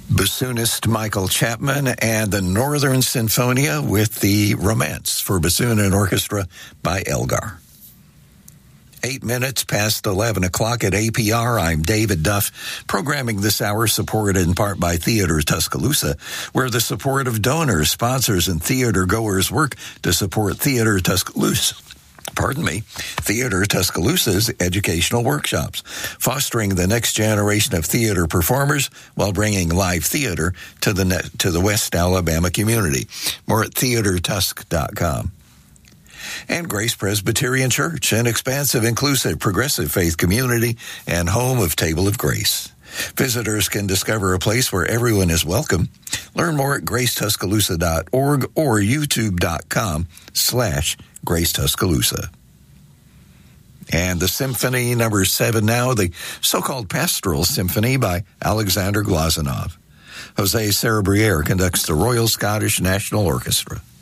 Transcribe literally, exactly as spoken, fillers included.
Bassoonist Michael Chapman and the Northern Sinfonia with the Romance for Bassoon and Orchestra by Elgar. Eight minutes past eleven o'clock at A P R. I'm David Duff. Programming this hour supported in part by Theater Tuscaloosa, where the support of donors, sponsors, and theater goers work to support Theater Tuscaloosa. Pardon me, Theater Tuscaloosa's educational workshops, fostering the next generation of theater performers while bringing live theater to the net, to the West Alabama community. More at theater tusk dot com. And Grace Presbyterian Church, an expansive, inclusive, progressive faith community and home of Table of Grace. Visitors can discover a place where everyone is welcome. Learn more at grace tuscaloosa dot org or youtube dot com slash Grace Tuscaloosa. And the Symphony number seven now, the so-called Pastoral Symphony by Alexander Glazunov. Jose Sarabriere conducts the Royal Scottish National Orchestra.